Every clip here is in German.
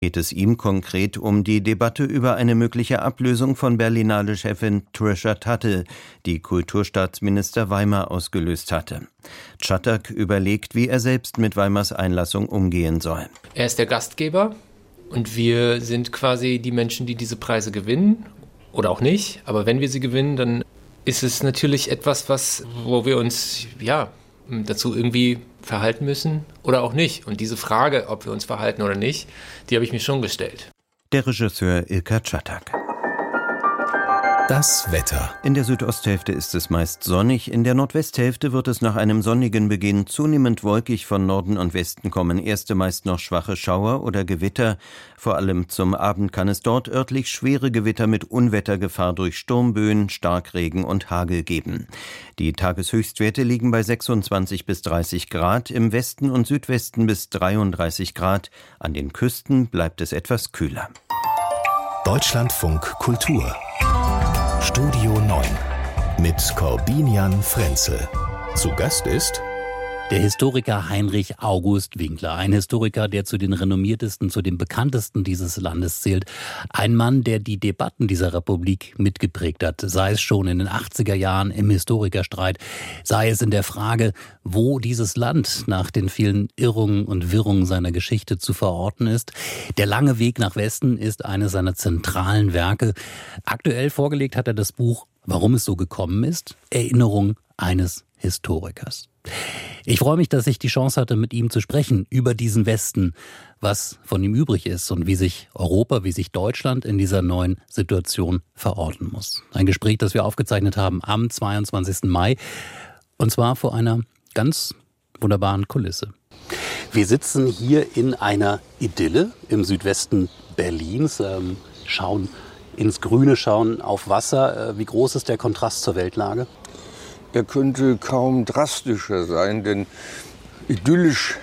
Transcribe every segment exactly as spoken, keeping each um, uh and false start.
Geht es ihm konkret um die Debatte über eine mögliche Ablösung von Berlinale-Chefin Trisha Tuttle, die Kulturstaatsminister Weimar ausgelöst hatte. Czatak überlegt, wie er selbst mit Weimars Einlassung umgehen soll. Er ist der Gastgeber und wir sind quasi die Menschen, die diese Preise gewinnen oder auch nicht. Aber wenn wir sie gewinnen, dann ist es natürlich etwas, was, wo wir uns ja dazu irgendwie verhalten müssen oder auch nicht. Und diese Frage, ob wir uns verhalten oder nicht, die habe ich mir schon gestellt. Der Regisseur Ilka Czatak. Das Wetter. In der Südosthälfte ist es meist sonnig, in der Nordwesthälfte wird es nach einem sonnigen Beginn zunehmend wolkig, von Norden und Westen kommen erste meist noch schwache Schauer oder Gewitter. Vor allem zum Abend kann es dort örtlich schwere Gewitter mit Unwettergefahr durch Sturmböen, Starkregen und Hagel geben. Die Tageshöchstwerte liegen bei sechsundzwanzig bis dreißig Grad, im Westen und Südwesten bis dreiunddreißig Grad. An den Küsten bleibt es etwas kühler. Deutschlandfunk Kultur Studio neun mit Corbinian Frenzel. Zu Gast ist der Historiker Heinrich August Winkler. Ein Historiker, der zu den renommiertesten, zu den bekanntesten dieses Landes zählt. Ein Mann, der die Debatten dieser Republik mitgeprägt hat. Sei es schon in den achtziger Jahren im Historikerstreit, sei es in der Frage, wo dieses Land nach den vielen Irrungen und Wirrungen seiner Geschichte zu verorten ist. Der lange Weg nach Westen ist eines seiner zentralen Werke. Aktuell vorgelegt hat er das Buch Warum es so gekommen ist. Erinnerung eines Historikers. Ich freue mich, dass ich die Chance hatte, mit ihm zu sprechen über diesen Westen, was von ihm übrig ist und wie sich Europa, wie sich Deutschland in dieser neuen Situation verorten muss. Ein Gespräch, das wir aufgezeichnet haben am zweiundzwanzigsten Mai und zwar vor einer ganz wunderbaren Kulisse. Wir sitzen hier in einer Idylle im Südwesten Berlins, ähm, schauen ins Grüne, schauen auf Wasser. Wie groß ist der Kontrast zur Weltlage? Er könnte kaum drastischer sein, denn idyllisch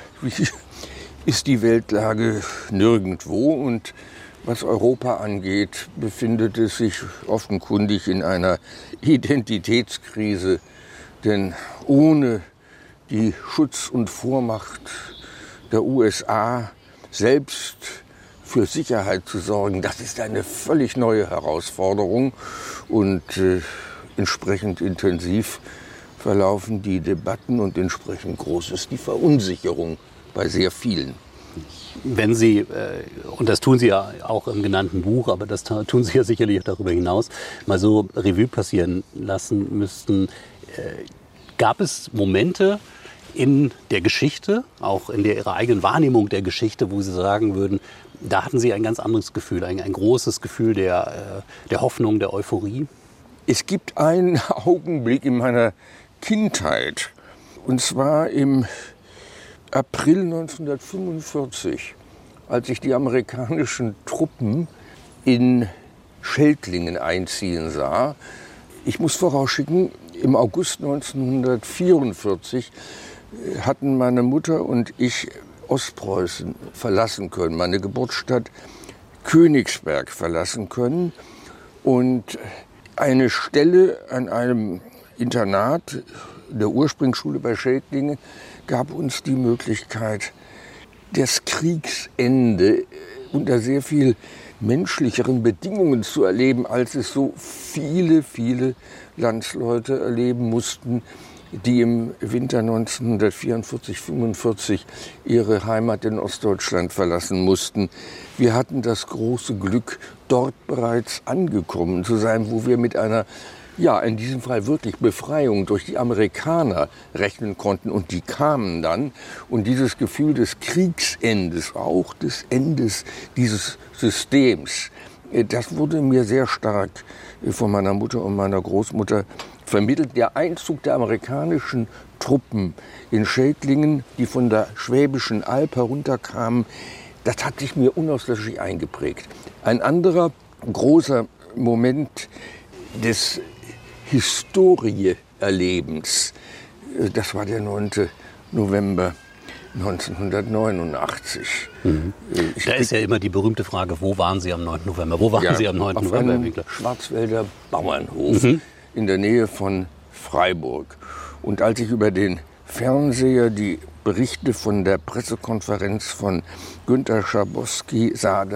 ist die Weltlage nirgendwo. Und was Europa angeht, befindet es sich offenkundig in einer Identitätskrise. Denn ohne die Schutz und Vormacht der U S A selbst für Sicherheit zu sorgen, das ist eine völlig neue Herausforderung und äh, entsprechend intensiv verlaufen die Debatten und entsprechend groß ist die Verunsicherung bei sehr vielen. Wenn Sie, äh, und das tun Sie ja auch im genannten Buch, aber das tun Sie ja sicherlich auch darüber hinaus, mal so Revue passieren lassen müssten, äh, gab es Momente in der Geschichte, auch in der Ihrer eigenen Wahrnehmung der Geschichte, wo Sie sagen würden, da hatten Sie ein ganz anderes Gefühl, ein, ein großes Gefühl der, äh, der Hoffnung, der Euphorie? Es gibt einen Augenblick in meiner Kindheit, und zwar im April neunzehnhundertfünfundvierzig, als sich die amerikanischen Truppen in Scheltlingen einziehen sah. Ich muss vorausschicken, im August neunzehnhundertvierundvierzig hatten meine Mutter und ich Ostpreußen verlassen können, meine Geburtsstadt Königsberg verlassen können und eine Stelle an einem Internat der Ursprungsschule bei Scheltlingen gab uns die Möglichkeit, das Kriegsende unter sehr viel menschlicheren Bedingungen zu erleben, als es so viele, viele Landsleute erleben mussten, die im Winter neunzehnhundertvierundvierzig fünfundvierzig ihre Heimat in Ostdeutschland verlassen mussten. Wir hatten das große Glück, dort bereits angekommen zu sein, wo wir mit einer, ja, in diesem Fall wirklich Befreiung durch die Amerikaner rechnen konnten. Und die kamen dann. Und dieses Gefühl des Kriegsendes, auch des Endes dieses Systems, das wurde mir sehr stark von meiner Mutter und meiner Großmutter vermittelt. Der Einzug der amerikanischen Truppen in Scheltlingen, die von der Schwäbischen Alb herunterkamen, das hat sich mir unauslöschlich eingeprägt. Ein anderer großer Moment des Historie-Erlebens, das war der neunte November neunzehnhundertneunundachtzig. Mhm. Da ist ja immer die berühmte Frage, wo waren Sie am neunten November? Wo waren ja, Sie am neunten auf November, einem Winkler? Schwarzwälder Bauernhof Mhm. in der Nähe von Freiburg. Und als ich über den Fernseher die Berichte von der Pressekonferenz von Günter Schabowski sah,